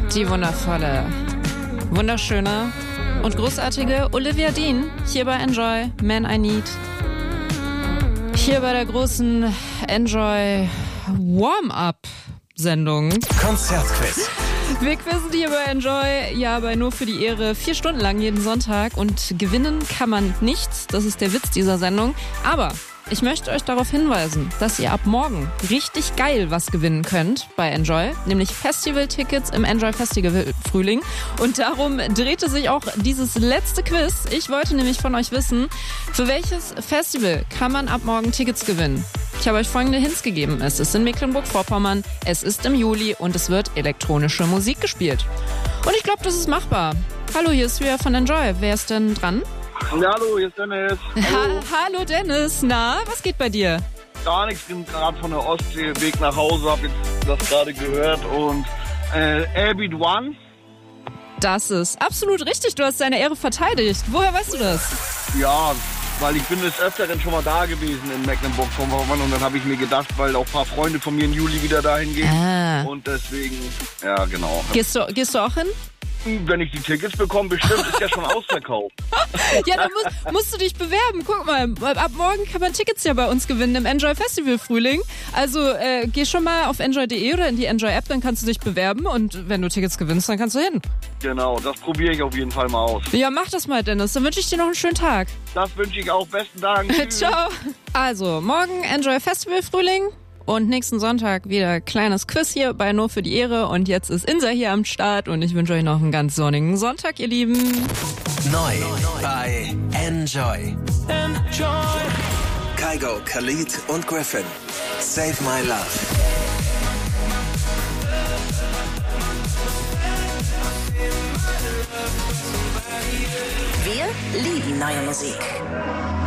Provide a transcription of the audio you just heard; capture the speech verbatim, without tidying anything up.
Die wundervolle, wunderschöne und großartige Olivia Dean hier bei Enjoy Man I Need. Hier bei der großen Enjoy Warm-Up-Sendung. Konzertquiz. Wir quizzen hier bei Enjoy, ja, aber nur für die Ehre, vier Stunden lang jeden Sonntag. Und gewinnen kann man nichts, das ist der Witz dieser Sendung. Aber ich möchte euch darauf hinweisen, dass ihr ab morgen richtig geil was gewinnen könnt bei Enjoy, nämlich Festival-Tickets im Enjoy Festival Frühling. Und darum drehte sich auch dieses letzte Quiz. Ich wollte nämlich von euch wissen, für welches Festival kann man ab morgen Tickets gewinnen? Ich habe euch folgende Hints gegeben. Es ist in Mecklenburg-Vorpommern, es ist im Juli und es wird elektronische Musik gespielt. Und ich glaube, das ist machbar. Hallo, hier ist Svea von Enjoy. Wer ist denn dran? Ja, hallo, hier ist Dennis. Hallo. Ha hallo Dennis, na, was geht bei dir? Gar nichts, bin gerade von der Ostsee, Weg nach Hause, hab jetzt das gerade gehört und äh, Airbeat One. Das ist absolut richtig, du hast deine Ehre verteidigt. Woher weißt du das? Ja, weil ich bin des Öfteren schon mal da gewesen in Mecklenburg-Vorpommern und dann habe ich mir gedacht, weil auch ein paar Freunde von mir im Juli wieder dahin gehen Ah. und deswegen, ja genau. Gehst du, gehst du auch hin? Wenn ich die Tickets bekomme, bestimmt, ist ja schon ausverkauft. Ja, dann musst, musst du dich bewerben. Guck mal, ab morgen kann man Tickets ja bei uns gewinnen im Enjoy Festival Frühling. Also äh, geh schon mal auf enjoy punkt de oder in die Enjoy App, dann kannst du dich bewerben und wenn du Tickets gewinnst, dann kannst du hin. Genau, das probiere ich auf jeden Fall mal aus. Ja, mach das mal, Dennis. Dann wünsche ich dir noch einen schönen Tag. Das wünsche ich auch. Besten Dank. Tschüss. Ciao. Also, morgen Enjoy Festival Frühling. Und nächsten Sonntag wieder kleines Quiz hier bei Nur für die Ehre. Und jetzt ist Insa hier am Start und ich wünsche euch noch einen ganz sonnigen Sonntag, ihr Lieben. Neu bei Enjoy. Enjoy. Kygo, Khalid und Griffin. Save My Love. Wir lieben neue Musik.